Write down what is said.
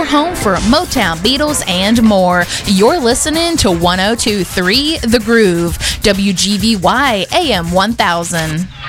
home for Motown, Beatles, and more. You're listening to 102.3 The Groove, WGVY AM 1000.